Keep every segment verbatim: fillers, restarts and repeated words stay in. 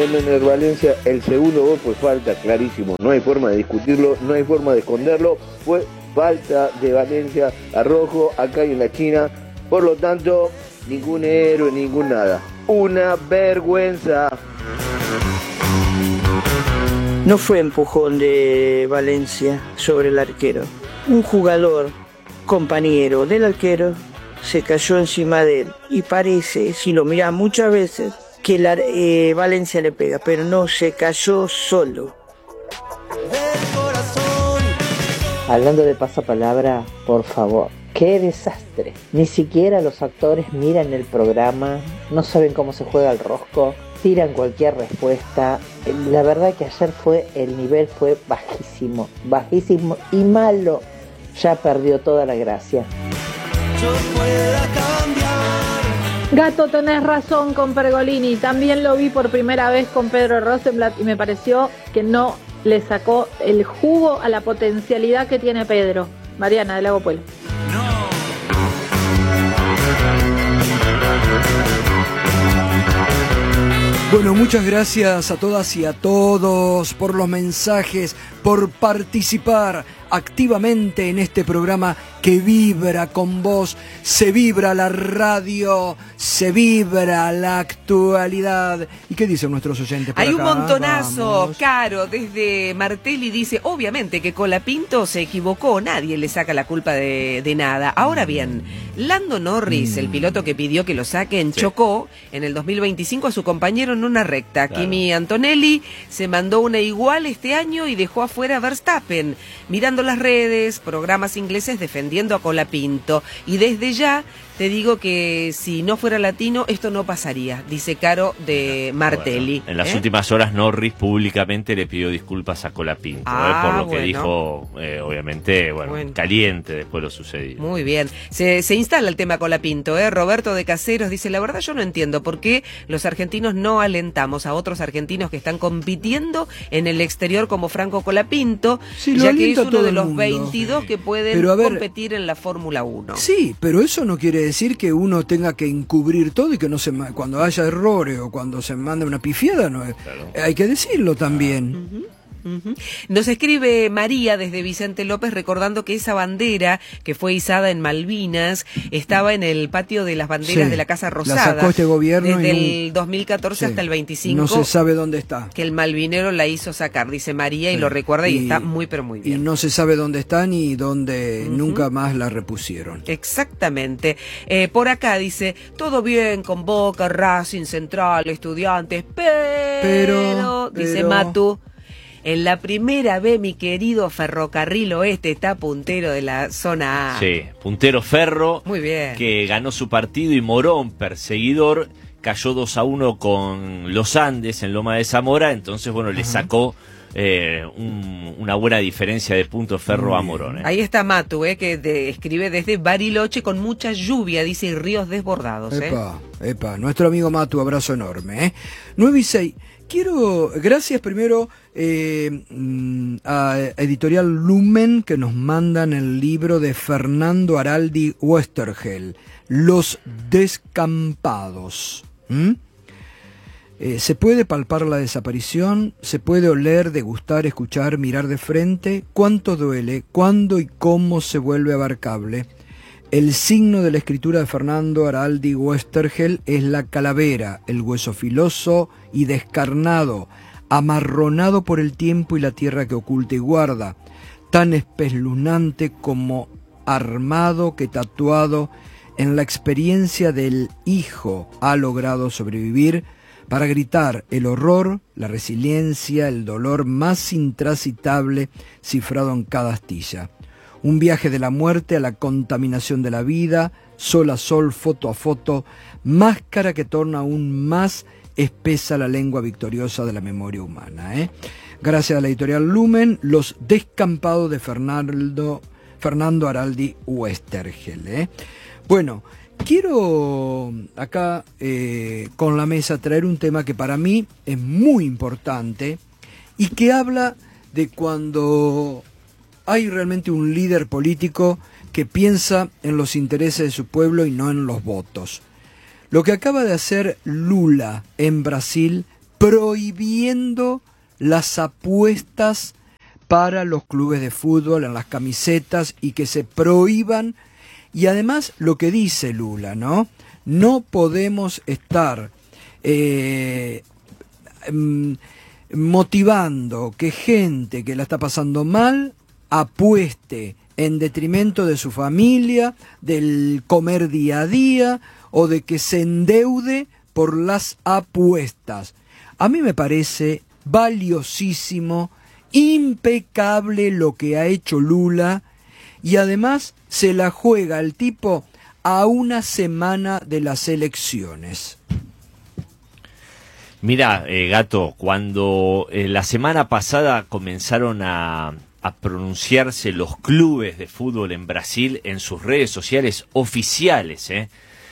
con Ener Valencia, el segundo gol fue falta, clarísimo, no hay forma de discutirlo, no hay forma de esconderlo, fue falta de Valencia a Rojo, acá y en la China, por lo tanto, ningún héroe, ningún nada, una vergüenza. No fue empujón de Valencia sobre el arquero, un jugador compañero del arquero se cayó encima de él y parece, si lo mirás muchas veces, que la, eh, Valencia le pega, pero no, se cayó solo. Hablando de pasapalabra, por favor, qué desastre. Ni siquiera los actores miran el programa, no saben cómo se juega el rosco, tiran cualquier respuesta. La verdad que ayer fue, el nivel fue bajísimo, bajísimo y malo. Ya perdió toda la gracia. Yo pueda cambiar. Gato, tenés razón con Pergolini. También lo vi por primera vez con Pedro Rosenblatt y me pareció que no le sacó el jugo a la potencialidad que tiene Pedro. Mariana, de Lago Pueblo. Bueno, muchas gracias a todas y a todos por los mensajes, por participar activamente en este programa que vibra con vos. Se vibra la radio, se vibra la actualidad. ¿Y qué dicen nuestros oyentes por Hay acá? un montonazo. Vamos. Caro, desde Martelli dice, obviamente que Colapinto se equivocó, nadie le saca la culpa de, de nada. Ahora bien, Lando Norris, mm. el piloto que pidió que lo saquen, sí. chocó en el dos mil veinticinco a su compañero en una recta. Claro. Kimi Antonelli se mandó una igual este año y dejó afuera a Verstappen. Mirando las redes, programas ingleses defendiendo a Colapinto. Y desde ya te digo que si no fuera latino, esto no pasaría, dice Caro de Martelli. Bueno, en las ¿eh? últimas horas Norris públicamente le pidió disculpas a Colapinto, ah, ¿eh? por lo bueno. que dijo, eh, obviamente, bueno, bueno, caliente después lo sucedido. Muy bien, se, se instala el tema Colapinto, ¿eh? Roberto de Caseros dice, la verdad yo no entiendo por qué los argentinos no alentamos a otros argentinos que están compitiendo en el exterior como Franco Colapinto, sí, ya que es uno de los mundo. veintidós que pueden pero, a ver, competir en la Fórmula uno. Sí, pero eso no quiere decir que uno tenga que encubrir todo y que no se cuando haya errores o cuando se mande una pifiada, no claro. hay que decirlo también. Uh-huh. Uh-huh. Nos escribe María desde Vicente López recordando que esa bandera que fue izada en Malvinas estaba en el patio de las banderas sí, de la Casa Rosada. La sacó este gobierno desde y el dos mil catorce sí, hasta el veinticinco. No se sabe dónde está. Que el malvinero la hizo sacar, dice María, sí, y lo recuerda y, y está muy pero muy bien. Y no se sabe dónde está ni dónde uh-huh. nunca más la repusieron. Exactamente. Eh, por acá dice, todo bien con Boca, Racing, Central, Estudiantes, pero, pero dice pero... Matu, en la primera B, mi querido Ferrocarril Oeste está puntero de la zona A. Sí, puntero Ferro. Muy bien. Que ganó su partido y Morón, perseguidor, cayó dos a uno con los Andes en Loma de Zamora. Entonces, bueno, le sacó eh, un, una buena diferencia de puntos Ferro a Morón. ¿eh? Ahí está Matu, eh, que de, escribe desde Bariloche con mucha lluvia, dice, y ríos desbordados. Epa, eh. epa, nuestro amigo Matu, abrazo enorme. ¿eh? nueve y seis. Quiero, gracias primero eh, a Editorial Lumen que nos mandan el libro de Fernando Araldi Westergel, Los Descampados. ¿Mm? Eh, se puede palpar la desaparición, se puede oler, degustar, escuchar, mirar de frente. ¿Cuánto duele? ¿Cuándo y cómo se vuelve abarcable? El signo de la escritura de Fernando Araldi Westergel es la calavera, el hueso filoso y descarnado, amarronado por el tiempo y la tierra que oculta y guarda, tan espeluznante como armado que tatuado en la experiencia del hijo ha logrado sobrevivir para gritar el horror, la resiliencia, el dolor más intransitable cifrado en cada astilla. Un viaje de la muerte a la contaminación de la vida, sol a sol, foto a foto, máscara que torna aún más espesa la lengua victoriosa de la memoria humana. ¿eh? Gracias a la editorial Lumen, Los Descampados de Fernando, Fernando Araldi Westergel. ¿eh? Bueno, quiero acá eh, con la mesa traer un tema que para mí es muy importante y que habla de cuando hay realmente un líder político que piensa en los intereses de su pueblo y no en los votos. Lo que acaba de hacer Lula en Brasil prohibiendo las apuestas para los clubes de fútbol en las camisetas y que se prohíban. Y además lo que dice Lula, ¿no? No podemos estar eh, motivando que gente que la está pasando mal apueste en detrimento de su familia, del comer día a día o de que se endeude por las apuestas. A mí me parece valiosísimo, impecable lo que ha hecho Lula, y además se la juega el tipo a una semana de las elecciones. Mira, eh, Gato, cuando eh, la semana pasada comenzaron a, a pronunciarse los clubes de fútbol en Brasil en sus redes sociales oficiales, eh,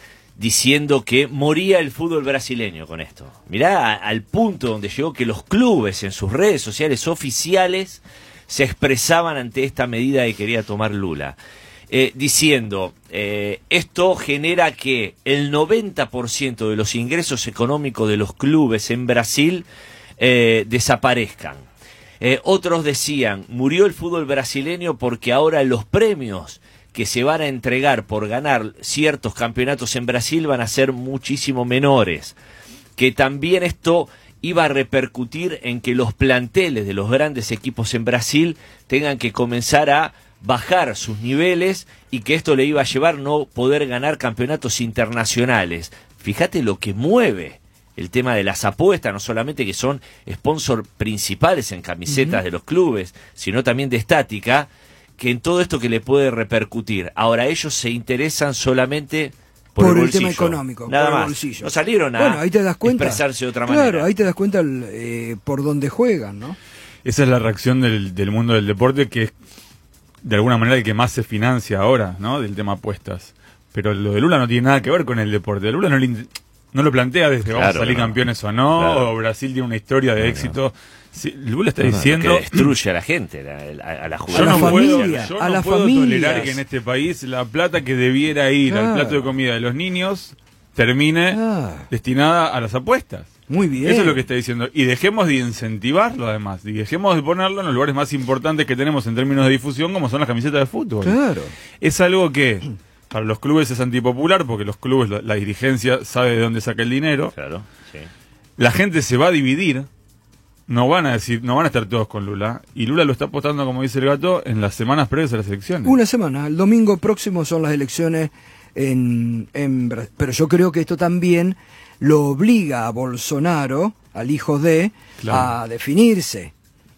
diciendo que moría el fútbol brasileño con esto. Mirá a, al punto donde llegó que los clubes en sus redes sociales oficiales se expresaban ante esta medida que quería tomar Lula, eh, diciendo, eh, esto genera que el noventa por ciento de los ingresos económicos de los clubes en Brasil eh, desaparezcan. Eh, otros decían, murió el fútbol brasileño porque ahora los premios que se van a entregar por ganar ciertos campeonatos en Brasil van a ser muchísimo menores, que también esto iba a repercutir en que los planteles de los grandes equipos en Brasil tengan que comenzar a bajar sus niveles y que esto le iba a llevar no poder ganar campeonatos internacionales. Fíjate lo que mueve el tema de las apuestas, no solamente que son sponsor principales en camisetas uh-huh. de los clubes, sino también de estática, que en todo esto que le puede repercutir. Ahora ellos se interesan solamente por, por el, el tema económico, nada por el más. bolsillo. No salieron a bueno, ahí te das cuenta, expresarse de otra claro, manera. Claro, ahí te das cuenta eh, por dónde juegan, ¿no? Esa es la reacción del, del mundo del deporte, que es de alguna manera el que más se financia ahora, ¿no? Del tema apuestas. Pero lo de Lula no tiene nada que ver con el deporte. De Lula no, le, no lo plantea desde claro, vamos a salir no. campeones o no, claro. o Brasil tiene una historia de no, éxito. No. Sí, Lula está no, diciendo... Que destruye a la gente, a, a, a la juventud. A la no familia, puedo, yo a no la puedo familia. tolerar que en este país la plata que debiera ir claro. al plato de comida de los niños termine ah. destinada a las apuestas. Muy bien. Eso es lo que está diciendo. Y dejemos de incentivarlo, además. Y dejemos de ponerlo en los lugares más importantes que tenemos en términos de difusión, como son las camisetas de fútbol. Claro. Es algo que para los clubes es antipopular, porque los clubes, la, la dirigencia sabe de dónde saca el dinero. Claro, sí. La gente se va a dividir. No van a decir, no van a estar todos con Lula. Y Lula lo está apostando, como dice el Gato, en las semanas previas a las elecciones. Una semana. El domingo próximo son las elecciones en, en Brasil. Pero yo creo que esto también lo obliga a Bolsonaro, al hijo de, claro. a definirse.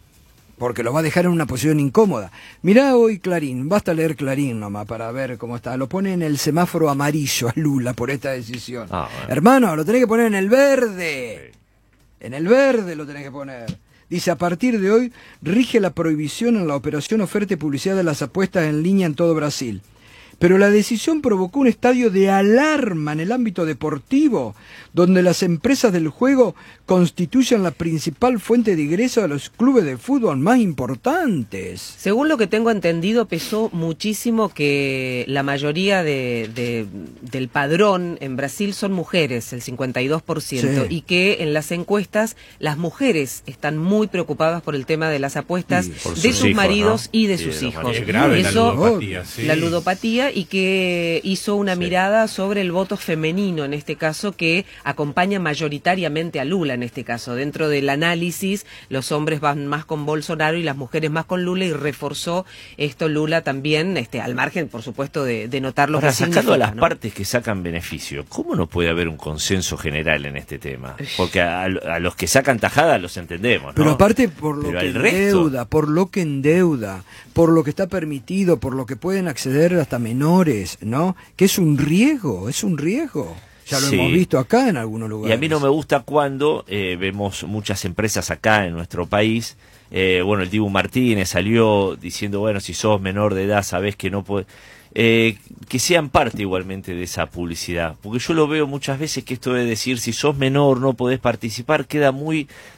Porque lo va a dejar en una posición incómoda. Mirá hoy Clarín, basta leer Clarín nomás para ver cómo está. Lo pone en el semáforo amarillo a Lula por esta decisión. Ah, bueno. Hermano, lo tenés que poner en el verde. Sí. En el verde lo tenés que poner. Dice, a partir de hoy rige la prohibición en la operación oferta y publicidad de las apuestas en línea en todo Brasil. Pero la decisión provocó un estadio de alarma en el ámbito deportivo, donde las empresas del juego constituyen la principal fuente de ingreso de los clubes de fútbol más importantes. Según lo que tengo entendido, pesó muchísimo que la mayoría de, de, del padrón en Brasil son mujeres, el cincuenta y dos por ciento, sí. y que en las encuestas las mujeres están muy preocupadas por el tema de las apuestas sí, de sus, sus hijos, maridos ¿no? y de sí, sus de hijos. Es grave Eso, la ludopatía, sí. la ludopatía y que hizo una sí. mirada sobre el voto femenino, en este caso, que acompaña mayoritariamente a Lula, en este caso. Dentro del análisis, los hombres van más con Bolsonaro y las mujeres más con Lula, y reforzó esto Lula también, este, al margen, por supuesto, de, de notar lo Ahora, que sacando a las ¿no? partes que sacan beneficio, ¿cómo no puede haber un consenso general en este tema? Porque a, a los que sacan tajada los entendemos, ¿no? Pero aparte por lo Pero que resto... endeuda, por lo que endeuda, por lo que está permitido, por lo que pueden acceder hasta menores, ¿no? Que es un riesgo, es un riesgo. Ya lo sí. hemos visto acá en algunos lugares. Y a mí no me gusta cuando eh, vemos muchas empresas acá en nuestro país. Eh, bueno, el Dibu Martínez salió diciendo, bueno, si sos menor de edad sabés que no podés... Eh, que sean parte igualmente de esa publicidad. Porque yo lo veo muchas veces que esto de decir si sos menor no podés participar queda muy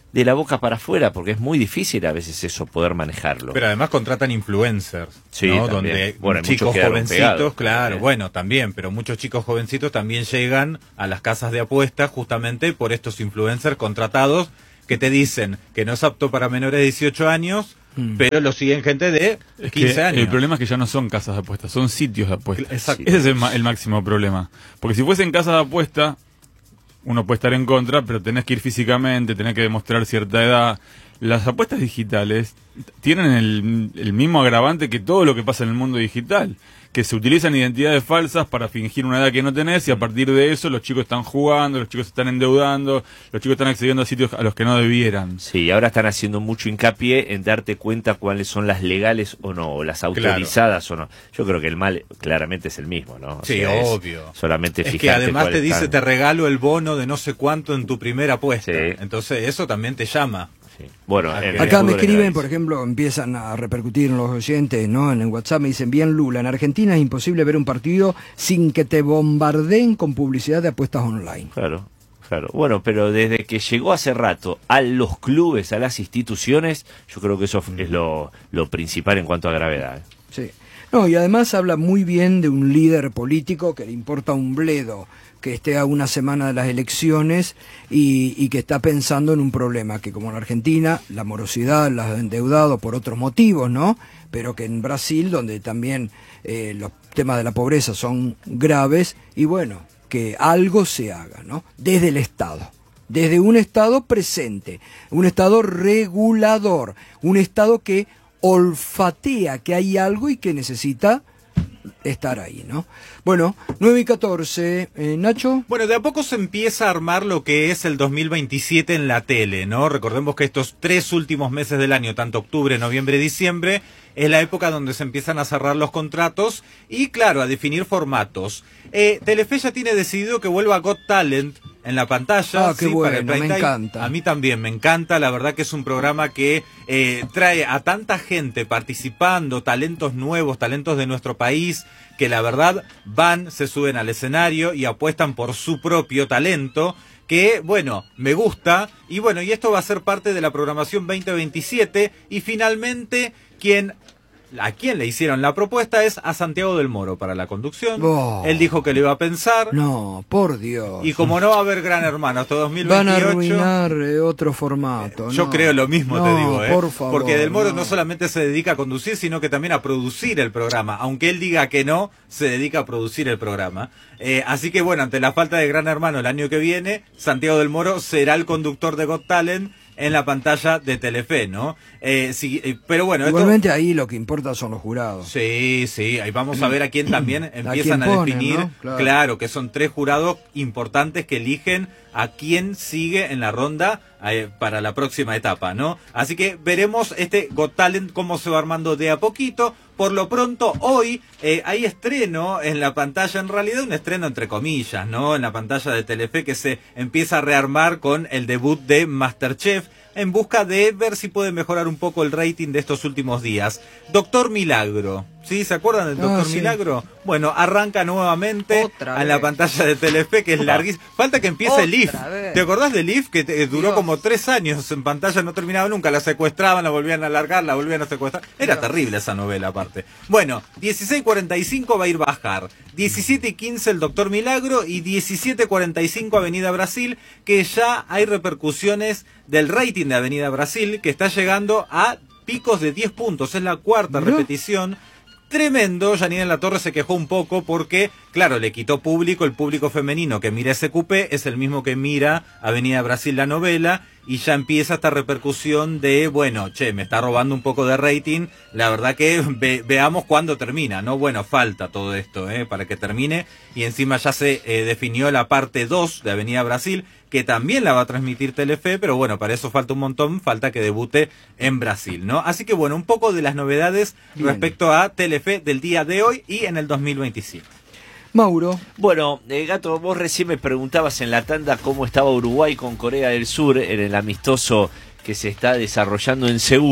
de la boca para afuera, porque es muy difícil a veces eso poder manejarlo. Pero además contratan influencers, sí, ¿no? También. Donde bueno, chicos jovencitos, pegados, claro, ¿eh? bueno, también, pero muchos chicos jovencitos también llegan a las casas de apuestas justamente por estos influencers contratados que te dicen que no es apto para menores de dieciocho años, mm. pero lo siguen gente de es quince que años. El problema es que ya no son casas de apuestas, son sitios de apuestas. Exacto. Ese es el, el máximo problema. Porque si fuesen casas de apuestas, uno puede estar en contra, pero tenés que ir físicamente, tenés que demostrar cierta edad. Las apuestas digitales tienen el, el mismo agravante que todo lo que pasa en el mundo digital, que se utilizan identidades falsas para fingir una edad que no tenés, y a partir de eso los chicos están jugando, los chicos se están endeudando, los chicos están accediendo a sitios a los que no debieran. Sí, ahora están haciendo mucho hincapié en darte cuenta cuáles son las legales o no, o las autorizadas claro. o no. Yo creo que el mal claramente es el mismo, ¿no? O sí, sea, obvio. Solamente es que además te dice, están... te regalo el bono de no sé cuánto en tu primera apuesta. Sí. Entonces eso también te llama. Sí. Bueno, acá me escriben, por ejemplo, empiezan a repercutir en los oyentes, ¿no? En el WhatsApp me dicen, bien Lula, en Argentina es imposible ver un partido sin que te bombardeen con publicidad de apuestas online. Claro, claro. Bueno, pero desde que llegó hace rato a los clubes, a las instituciones, yo creo que eso es lo, lo principal en cuanto a gravedad. ¿eh? Sí. No, y además habla muy bien de un líder político que le importa un bledo que esté a una semana de las elecciones y, y que está pensando en un problema que, como en Argentina, la morosidad, los endeudados por otros motivos, ¿no? Pero que en Brasil, donde también eh, los temas de la pobreza son graves, y bueno, que algo se haga, ¿no? Desde el Estado. Desde un Estado presente, un Estado regulador, un Estado que olfatea que hay algo y que necesita estar ahí, ¿no? Bueno, nueve y catorce, eh, Nacho. Bueno, de a poco se empieza a armar lo que es el dos mil veintisiete en la tele, ¿no? Recordemos que estos tres últimos meses del año, tanto octubre, noviembre y diciembre, es la época donde se empiezan a cerrar los contratos y, claro, a definir formatos. Eh, Telefe ya tiene decidido que vuelva Got Talent en la pantalla. Ah, qué sí, bueno, para el me encanta. A mí también me encanta, la verdad que es un programa que eh, trae a tanta gente participando, talentos nuevos, talentos de nuestro país, que la verdad van, se suben al escenario y apuestan por su propio talento, que, bueno, me gusta, y bueno, y esto va a ser parte de la programación veinte veintisiete, y finalmente, quien... a quien le hicieron la propuesta es a Santiago del Moro para la conducción. Oh. Él dijo que lo iba a pensar. No, por Dios. Y como no va a haber Gran Hermano hasta dos mil veintiocho... Van a arruinar eh, otro formato. Yo no. creo lo mismo, no, te digo, ¿eh? Por favor, porque Del Moro no. no solamente se dedica a conducir, sino que también a producir el programa. Aunque él diga que no, se dedica a producir el programa. Eh, así que bueno, ante la falta de Gran Hermano el año que viene, Santiago del Moro será el conductor de Got Talent en la pantalla de Telefe, ¿no? Eh, sí, eh, pero bueno, igualmente esto... ahí lo que importa son los jurados. Sí, sí, ahí vamos a ver a quién también empiezan a, quién a ponen, definir, ¿no? Claro. claro, que son tres jurados importantes que eligen a quién sigue en la ronda eh, para la próxima etapa, ¿no? Así que veremos este Got Talent cómo se va armando de a poquito. Por lo pronto, hoy eh, hay estreno en la pantalla, en realidad un estreno entre comillas, ¿no? En la pantalla de Telefe, que se empieza a rearmar con el debut de MasterChef, en busca de ver si puede mejorar un poco el rating de estos últimos días. Doctor Milagro, ¿sí? ¿Se acuerdan del Doctor ah, sí. Milagro? Bueno, arranca nuevamente Otra en la vez. pantalla de Telefe, que es larguísima. Falta que empiece Otra el I F. vez. ¿Te acordás del I F? Que te, duró Dios. como tres años en pantalla, no terminaba nunca. La secuestraban, la volvían a alargar, la volvían a secuestrar. Era Dios. terrible esa novela, aparte. Bueno, dieciséis cuarenta y cinco va a ir bajar. diecisiete y quince el Doctor Milagro y diecisiete cuarenta y cinco Avenida Brasil, que ya hay repercusiones del rating de Avenida Brasil, que está llegando a picos de diez puntos. Es la cuarta ¿Mirá? repetición. Tremendo. Janine Latorre se quejó un poco porque, claro, le quitó público. El público femenino que mira ese cupé es el mismo que mira Avenida Brasil, la novela, y ya empieza esta repercusión de, bueno, che, me está robando un poco de rating. La verdad que ve, veamos cuándo termina, ¿no? Bueno, falta todo esto, ¿eh? Para que termine. Y encima ya se eh, definió la parte dos de Avenida Brasil, que también la va a transmitir Telefe, pero bueno, para eso falta un montón, falta que debute en Brasil, ¿no? Así que bueno, un poco de las novedades Bien. respecto a Telefe del día de hoy y en el dos mil veintisiete. Mauro. Bueno, eh, Gato, vos recién me preguntabas en la tanda cómo estaba Uruguay con Corea del Sur en el amistoso que se está desarrollando en Seúl.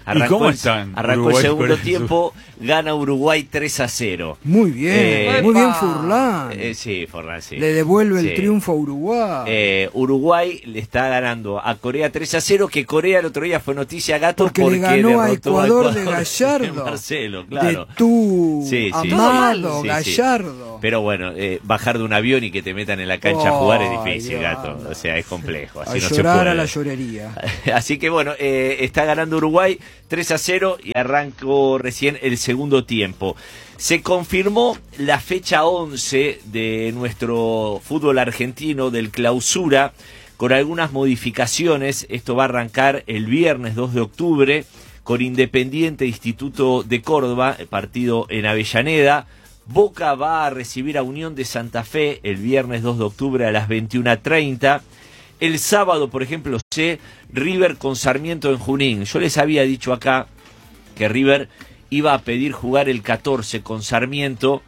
Arrancó, ¿Y cómo el- están? arrancó Uruguay, el segundo Corea del tiempo, gana Uruguay tres a cero. Muy bien, Eh, muy bien ¡Epa! Furlan. Eh, sí, Forlán, sí. Le devuelve el Sí. triunfo a Uruguay. Eh, Uruguay le está ganando a Corea tres a cero, que Corea el otro día fue noticia, Gato, Porque porque, le ganó a derrotó Ecuador de Gallardo. Marcelo, claro. De tu Sí, sí. amado Sí, sí. Gallardo. Pero bueno, eh, bajar de un avión y que te metan en la cancha a Oh, jugar es difícil, Dios. Gato. O sea, es complejo. Así A no se llorar puede. a la llorería. Así que bueno, eh, está ganando Uruguay tres a cero y arrancó recién el segundo tiempo. Se confirmó la fecha once de nuestro fútbol argentino del Clausura con algunas modificaciones. Esto va a arrancar el viernes dos de octubre con Independiente Instituto de Córdoba, partido en Avellaneda. Boca va a recibir a Unión de Santa Fe el viernes dos de octubre a las veintiuna treinta. El sábado, por ejemplo, sé River con Sarmiento en Junín. Yo les había dicho acá que River iba a pedir jugar el catorce con Sarmiento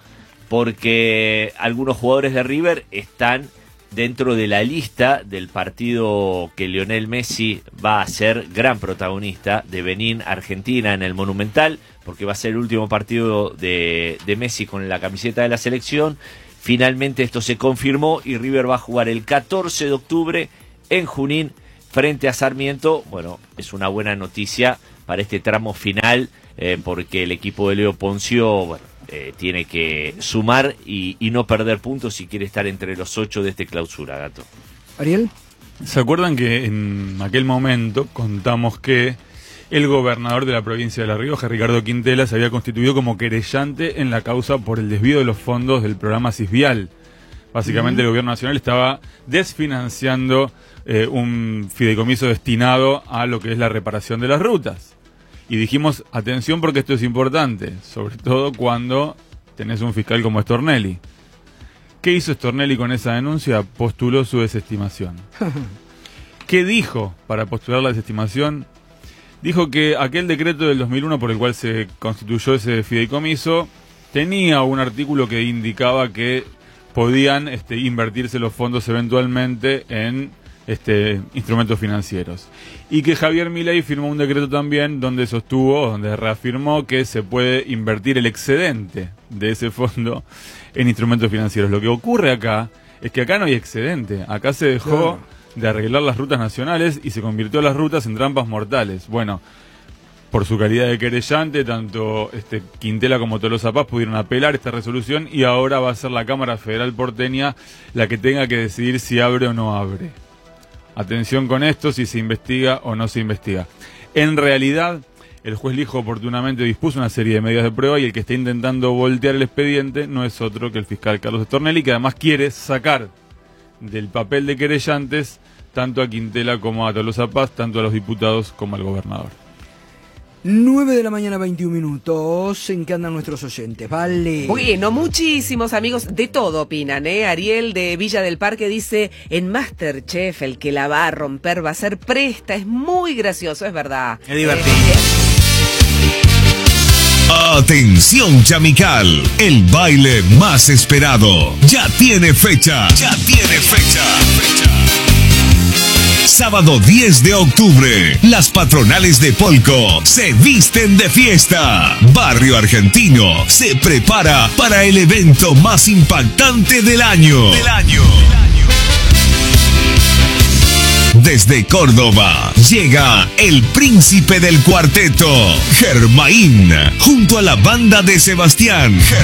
porque algunos jugadores de River están dentro de la lista del partido que Lionel Messi va a ser gran protagonista de Benín, Argentina, en el Monumental, porque va a ser el último partido de, de Messi con la camiseta de la selección. Finalmente esto se confirmó y River va a jugar el catorce de octubre en Junín frente a Sarmiento. Bueno, es una buena noticia para este tramo final, eh, porque el equipo de Leo Poncio, bueno, eh, tiene que sumar y, y no perder puntos si quiere estar entre los ocho de este Clausura, Gato. Ariel. ¿Se acuerdan que en aquel momento contamos que el gobernador de la provincia de La Rioja, Ricardo Quintela, se había constituido como querellante en la causa por el desvío de los fondos del programa Cisvial? Básicamente el gobierno nacional estaba desfinanciando eh, un fideicomiso destinado a lo que es la reparación de las rutas. Y dijimos, atención porque esto es importante, sobre todo cuando tenés un fiscal como Stornelli. ¿Qué hizo Stornelli con esa denuncia? Postuló su desestimación. ¿Qué dijo para postular la desestimación? Dijo que aquel decreto del dos mil uno por el cual se constituyó ese fideicomiso tenía un artículo que indicaba que podían este, invertirse los fondos eventualmente en este, instrumentos financieros. Y que Javier Milei firmó un decreto también donde sostuvo, donde reafirmó que se puede invertir el excedente de ese fondo en instrumentos financieros. Lo que ocurre acá es que acá no hay excedente. Acá se dejó Claro. de arreglar las rutas nacionales y se convirtió las rutas en trampas mortales. Bueno, por su calidad de querellante, tanto este, Quintela como Tolosa Paz pudieron apelar esta resolución y ahora va a ser la Cámara Federal porteña la que tenga que decidir si abre o no abre. Atención con esto, si se investiga o no se investiga. En realidad, el juez Lijo oportunamente dispuso una serie de medidas de prueba y el que está intentando voltear el expediente no es otro que el fiscal Carlos Stornelli, que además quiere sacar del papel de querellantes tanto a Quintela como a Tolosa Paz, tanto a los diputados como al gobernador. nueve de la mañana, veintiún minutos. ¿En qué andan nuestros oyentes? Vale. Bueno, muchísimos amigos de todo opinan, ¿eh? Ariel de Villa del Parque dice, en Masterchef el que la va a romper va a ser Presta, es muy gracioso, es verdad. Es divertido. Atención Chamical, el baile más esperado ya tiene fecha, ya tiene fecha, fecha. Sábado diez de octubre, las patronales de Polco se visten de fiesta. Barrio Argentino se prepara para el evento más impactante del año. Del año. Desde Córdoba llega el príncipe del cuarteto, Germain, junto a la banda de Sebastián. Germain.